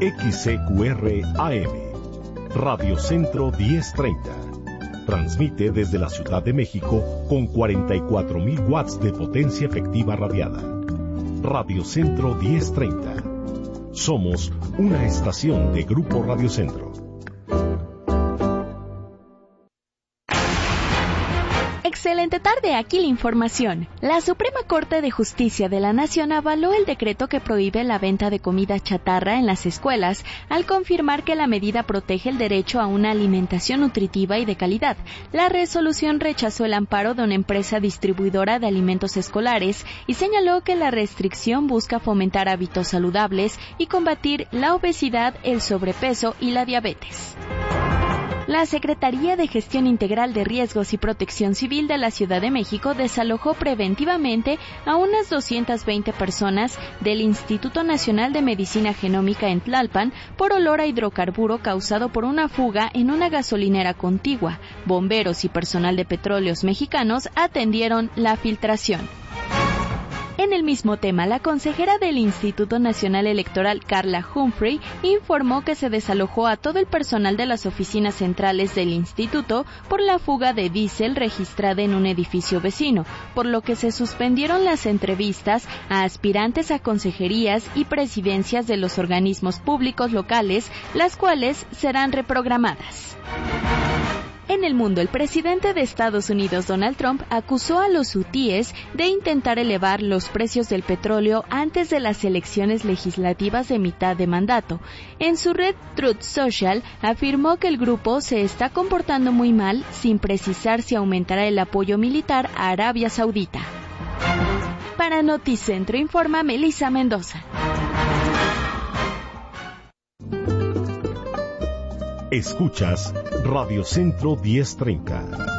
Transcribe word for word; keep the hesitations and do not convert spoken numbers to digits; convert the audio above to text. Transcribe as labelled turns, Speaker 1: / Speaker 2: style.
Speaker 1: X C Q R A M, Radio Centro diez treinta. Transmite desde la Ciudad de México con cuarenta y cuatro mil watts de potencia efectiva radiada. Radio Centro diez treinta. Somos una estación de Grupo Radio Centro.
Speaker 2: Excelente tarde, aquí la información. La Suprema Corte de Justicia de la Nación avaló el decreto que prohíbe la venta de comida chatarra en las escuelas, al confirmar que la medida protege el derecho a una alimentación nutritiva y de calidad. La resolución rechazó el amparo de una empresa distribuidora de alimentos escolares y señaló que la restricción busca fomentar hábitos saludables y combatir la obesidad, el sobrepeso y la diabetes. La Secretaría de Gestión Integral de Riesgos y Protección Civil de la Ciudad de México desalojó preventivamente a unas doscientas veinte personas del Instituto Nacional de Medicina Genómica en Tlalpan por olor a hidrocarburo causado por una fuga en una gasolinera contigua. Bomberos y personal de Petróleos Mexicanos atendieron la filtración. En el mismo tema, la consejera del Instituto Nacional Electoral, Carla Humphrey, informó que se desalojó a todo el personal de las oficinas centrales del instituto por la fuga de diésel registrada en un edificio vecino, por lo que se suspendieron las entrevistas a aspirantes a consejerías y presidencias de los organismos públicos locales, las cuales serán reprogramadas. En el mundo, el presidente de Estados Unidos, Donald Trump, acusó a los hutíes de intentar elevar los precios del petróleo antes de las elecciones legislativas de mitad de mandato. En su red Truth Social, afirmó que el grupo se está comportando muy mal, sin precisar si aumentará el apoyo militar a Arabia Saudita. Para Noticentro informa Melissa Mendoza.
Speaker 1: Escuchas Radio Centro diez treinta.